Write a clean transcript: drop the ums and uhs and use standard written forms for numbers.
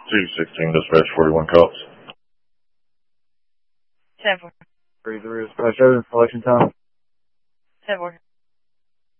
216 dispatch 41 cops. 10-4. 3-3 dispatch, selection time. 10-4.